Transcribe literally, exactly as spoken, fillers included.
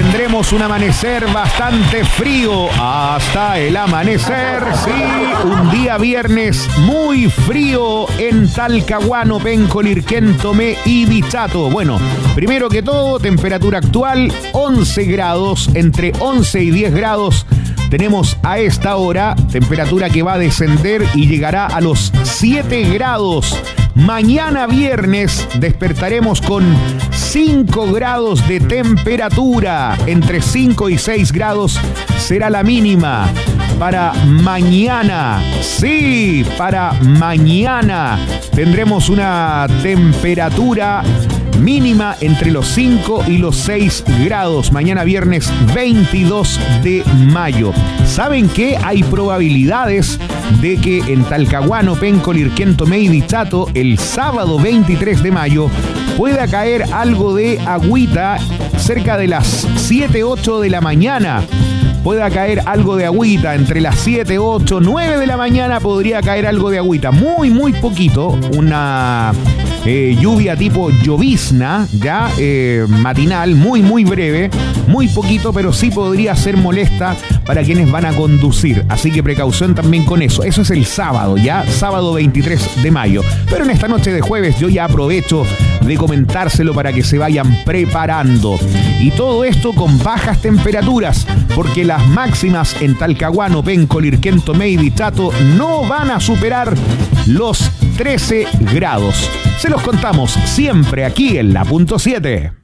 tendremos un amanecer bastante frío hasta el amanecer, sí, un día viernes muy frío en Talcahuano, Penco,Lirquén, Tomé y Dichato. Bueno, primero que todo, temperatura actual once grados, entre once y diez grados. Tenemos a esta hora temperatura que va a descender y llegará a los siete grados. Mañana viernes despertaremos con cinco grados de temperatura. Entre cinco y seis grados será la mínima para mañana. Sí, para mañana tendremos una temperatura mínima entre los cinco y los seis grados. Mañana viernes veintidós de mayo. ¿Saben qué? Hay probabilidades de que en Talcahuano, Penco,Lirquén, Tomé y Dichato el sábado veintitrés de mayo pueda caer algo de agüita cerca de las siete, ocho de la mañana. Pueda caer algo de agüita entre las siete, ocho, nueve de la mañana podría caer algo de agüita. Muy, muy poquito. Una eh, lluvia tipo llovizna, ya eh, matinal, muy, muy breve. Muy poquito, pero sí podría ser molesta para quienes van a conducir. Así que precaución también con eso. Eso es el sábado, ya, sábado veintitrés de mayo. Pero en esta noche de jueves yo ya aprovecho de comentárselo para que se vayan preparando. Y todo esto con bajas temperaturas, porque las máximas en Talcahuano, Penco,Lirquén, Tomé y Dichato no van a superar los trece grados. Se los contamos siempre aquí en La Punto siete.